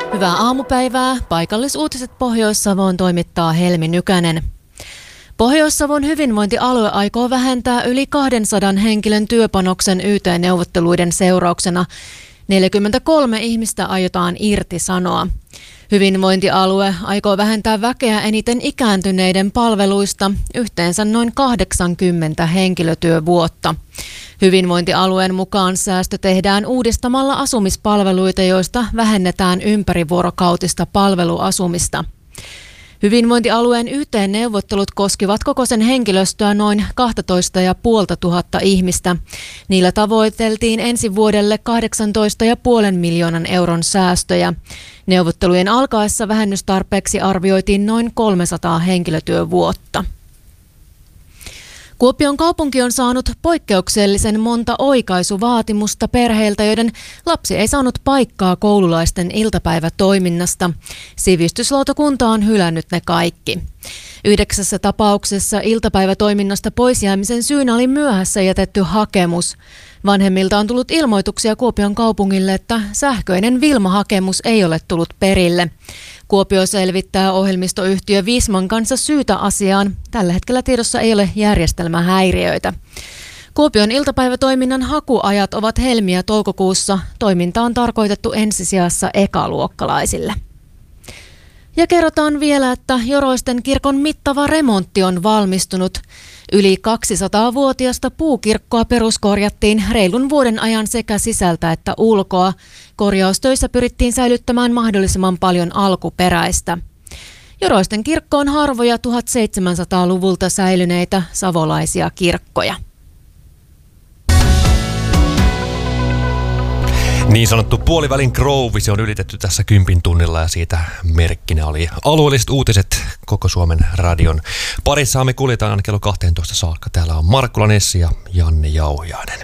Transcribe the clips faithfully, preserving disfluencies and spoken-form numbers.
Hyvää aamupäivää. Paikallisuutiset Pohjois-Savoon toimittaa Helmi Nykänen. Pohjois-Savon hyvinvointialue aikoo vähentää yli kahdensadan henkilön työpanoksen Y T-neuvotteluiden seurauksena. neljäkymmentäkolme ihmistä aiotaan irtisanoa. Hyvinvointialue aikoo vähentää väkeä eniten ikääntyneiden palveluista, yhteensä noin kahdeksankymmentä henkilötyövuotta. Hyvinvointialueen mukaan säästö tehdään uudistamalla asumispalveluita, joista vähennetään ympärivuorokautista palveluasumista. Hyvinvointialueen Y T-neuvottelut koskivat koko sen henkilöstöä noin kaksitoista tuhatta viisisataa ihmistä. Niillä tavoiteltiin ensi vuodelle kahdeksantoista pilkku viisi miljoonan euron säästöjä. Neuvottelujen alkaessa vähennystarpeeksi arvioitiin noin kolmesataa henkilötyövuotta. Kuopion kaupunki on saanut poikkeuksellisen monta oikaisuvaatimusta perheiltä, joiden lapsi ei saanut paikkaa koululaisten iltapäivätoiminnasta. Sivistyslautakunta on hylännyt ne kaikki. Yhdeksässä tapauksessa iltapäivätoiminnasta poisjäämisen syynä oli myöhässä jätetty hakemus. Vanhemmilta on tullut ilmoituksia Kuopion kaupungille, että sähköinen Wilma-hakemus ei ole tullut perille. Kuopio selvittää ohjelmistoyhtiö Visman kanssa syytä asiaan. Tällä hetkellä tiedossa ei ole järjestelmähäiriöitä. Kuopion iltapäivätoiminnan hakuajat ovat helmi- ja toukokuussa. Toiminta on tarkoitettu ensisijassa ekaluokkalaisille. Ja kerrotaan vielä, että Joroisten kirkon mittava remontti on valmistunut. Yli kaksisataavuotiasta puukirkkoa peruskorjattiin reilun vuoden ajan sekä sisältä että ulkoa. Korjaustöissä pyrittiin säilyttämään mahdollisimman paljon alkuperäistä. Joroisten kirkko on harvoja tuhatseitsemänsataaluvulta säilyneitä savolaisia kirkkoja. Niin sanottu puolivälin krouvi, se on ylitetty tässä kympin tunnilla ja siitä merkkinä oli alueelliset uutiset koko Suomen radion parissa. Me kuljetaan aina kello kaksitoista saakka. Täällä on Markkula Nessi ja Janne Jauhiainen.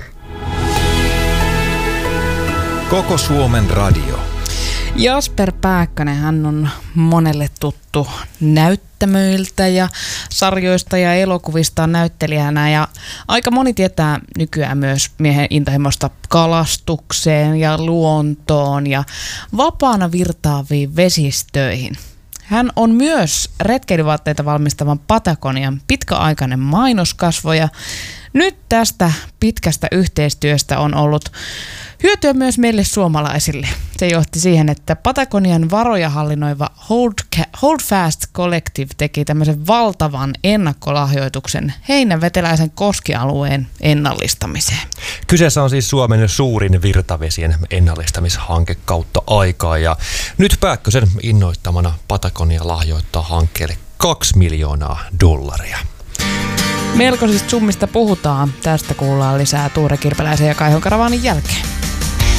Koko Suomen radio. Jasper Pääkkönen, hän on monelle tuttu näyttämöiltä ja sarjoista ja elokuvista näyttelijänä. Ja aika moni tietää nykyään myös miehen intohimosta kalastukseen ja luontoon ja vapaana virtaaviin vesistöihin. Hän on myös retkeilyvaatteita valmistavan Patagonian pitkäaikainen mainoskasvo ja nyt tästä pitkästä yhteistyöstä on ollut hyötyä myös meille suomalaisille. Se johti siihen, että Patagonian varoja hallinnoiva Hold, Hold Fast Collective teki tämmöisen valtavan ennakkolahjoituksen heinäveteläisen koskialueen ennallistamiseen. Kyseessä on siis Suomen suurin virtavesien ennallistamishanke kautta aikaa ja nyt Pääkkösen innoittamana Patagonia lahjoittaa hankkeelle kaksi miljoonaa dollaria. Melkoisista summista puhutaan. Tästä kuullaan lisää Tuure Kirpeläisen ja Kaihon Karavaanin jälkeen.